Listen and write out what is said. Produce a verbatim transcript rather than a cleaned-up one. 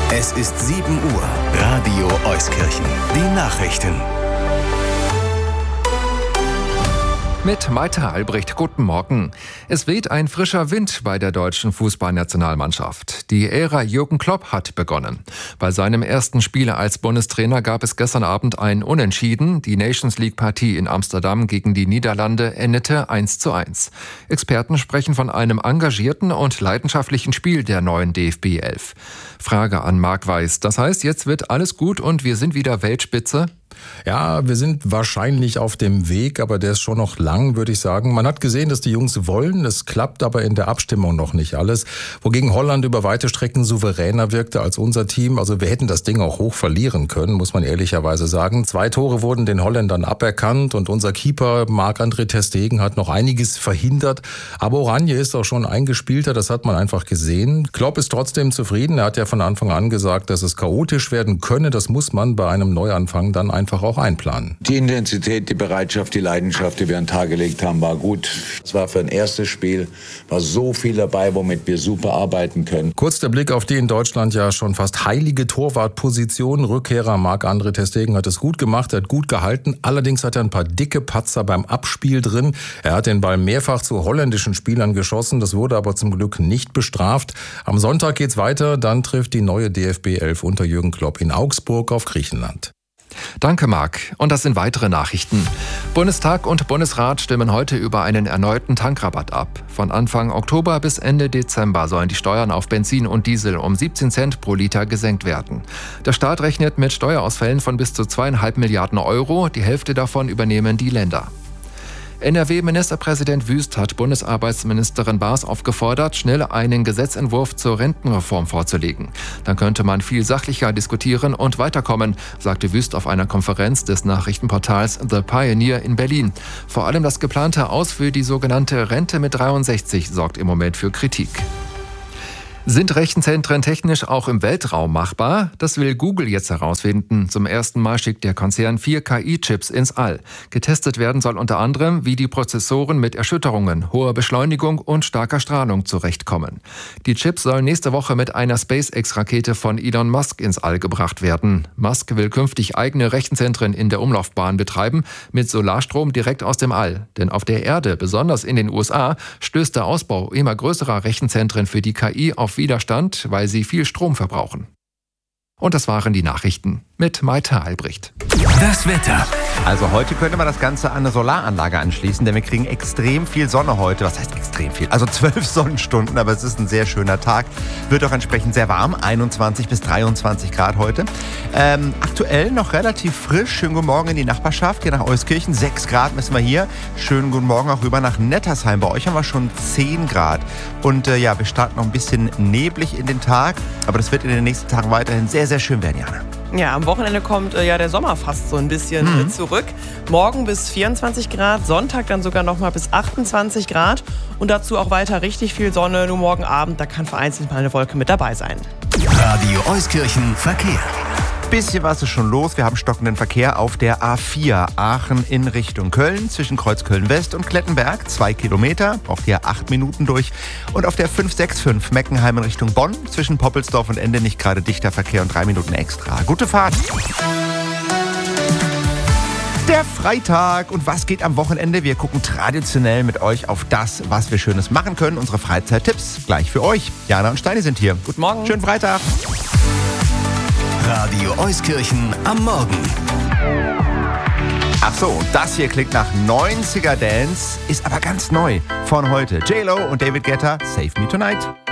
Es ist sieben Uhr. Radio Euskirchen. Die Nachrichten. Mit Maita Albrecht, guten Morgen. Es weht ein frischer Wind bei der deutschen Fußballnationalmannschaft. Die Ära Jürgen Klopp hat begonnen. Bei seinem ersten Spiel als Bundestrainer gab es gestern Abend ein Unentschieden. Die Nations League-Partie in Amsterdam gegen die Niederlande endete eins zu eins. Experten sprechen von einem engagierten und leidenschaftlichen Spiel der neuen D F B elf. Frage an Marc Weiß. Das heißt, jetzt wird alles gut und wir sind wieder Weltspitze? Ja, wir sind wahrscheinlich auf dem Weg, aber der ist schon noch lang, würde ich sagen. Man hat gesehen, dass die Jungs wollen, es klappt aber in der Abstimmung noch nicht alles. Wogegen Holland über weite Strecken souveräner wirkte als unser Team. Also wir hätten das Ding auch hoch verlieren können, muss man ehrlicherweise sagen. Zwei Tore wurden den Holländern aberkannt und unser Keeper Marc-André ter Stegen hat noch einiges verhindert. Aber Oranje ist auch schon eingespielter, das hat man einfach gesehen. Klopp ist trotzdem zufrieden. Er hat ja von Anfang an gesagt, dass es chaotisch werden könne. Das muss man bei einem Neuanfang dann einfach auch einplanen. Die Intensität, die Bereitschaft, die Leidenschaft, die wir an den Tag gelegt haben, war gut. Es war für ein erstes Spiel, war so viel dabei, womit wir super arbeiten können. Kurz der Blick auf die in Deutschland ja schon fast heilige Torwartposition. Rückkehrer Marc-André ter Stegen hat es gut gemacht, er hat gut gehalten. Allerdings hat er ein paar dicke Patzer beim Abspiel drin. Er hat den Ball mehrfach zu holländischen Spielern geschossen. Das wurde aber zum Glück nicht bestraft. Am Sonntag geht's weiter. Dann trifft die neue D F B elf unter Jürgen Klopp in Augsburg auf Griechenland. Danke, Marc. Und das sind weitere Nachrichten. Bundestag und Bundesrat stimmen heute über einen erneuten Tankrabatt ab. Von Anfang Oktober bis Ende Dezember sollen die Steuern auf Benzin und Diesel um siebzehn Cent pro Liter gesenkt werden. Der Staat rechnet mit Steuerausfällen von bis zu zweieinhalb Milliarden Euro. Die Hälfte davon übernehmen die Länder. N R W-Ministerpräsident Wüst hat Bundesarbeitsministerin Baas aufgefordert, schnell einen Gesetzentwurf zur Rentenreform vorzulegen. Dann könnte man viel sachlicher diskutieren und weiterkommen, sagte Wüst auf einer Konferenz des Nachrichtenportals The Pioneer in Berlin. Vor allem das geplante Aus für die sogenannte Rente mit dreiundsechzig sorgt im Moment für Kritik. Sind Rechenzentren technisch auch im Weltraum machbar? Das will Google jetzt herausfinden. Zum ersten Mal schickt der Konzern vier K I-Chips ins All. Getestet werden soll unter anderem, wie die Prozessoren mit Erschütterungen, hoher Beschleunigung und starker Strahlung zurechtkommen. Die Chips sollen nächste Woche mit einer SpaceX-Rakete von Elon Musk ins All gebracht werden. Musk will künftig eigene Rechenzentren in der Umlaufbahn betreiben, mit Solarstrom direkt aus dem All. Denn auf der Erde, besonders in den U S A, stößt der Ausbau immer größerer Rechenzentren für die K I auf Widerstand, weil sie viel Strom verbrauchen. Und das waren die Nachrichten mit Maita Albrecht. Das Wetter. Also heute könnte man das Ganze an eine Solaranlage anschließen, denn wir kriegen extrem viel Sonne heute. Was heißt extrem viel? Also zwölf Sonnenstunden, aber es ist ein sehr schöner Tag. Wird auch entsprechend sehr warm, einundzwanzig bis dreiundzwanzig Grad heute. Ähm, aktuell noch relativ frisch. Schönen guten Morgen in die Nachbarschaft, hier nach Euskirchen. sechs Grad messen wir hier. Schönen guten Morgen auch rüber nach Nettersheim. Bei euch haben wir schon zehn Grad. Und äh, ja, wir starten noch ein bisschen neblig in den Tag, aber das wird in den nächsten Tagen weiterhin sehr, sehr schön werden, Jana. Ja, am Wochenende kommt äh, ja der Sommer fast so ein bisschen mhm. zurück. Morgen bis vierundzwanzig Grad, Sonntag dann sogar noch mal bis achtundzwanzig Grad und dazu auch weiter richtig viel Sonne. Nur morgen Abend, da kann vereinzelt mal eine Wolke mit dabei sein. Radio Euskirchen Verkehr. Bisschen was ist schon los. Wir haben stockenden Verkehr auf der A vier Aachen in Richtung Köln zwischen Kreuzköln West und Klettenberg. Zwei Kilometer, braucht ihr acht Minuten durch. Und auf der fünf sechs fünf Meckenheim in Richtung Bonn zwischen Poppelsdorf und Ende nicht gerade dichter Verkehr und drei Minuten extra. Gute Fahrt! Der Freitag. Und was geht am Wochenende? Wir gucken traditionell mit euch auf das, was wir Schönes machen können. Unsere Freizeittipps gleich für euch. Jana und Steini sind hier. Guten Morgen. Schönen Freitag. Radio Euskirchen am Morgen. Ach so, das hier klingt nach neunziger Dance, ist aber ganz neu von heute. J Lo und David Guetta, Save Me Tonight.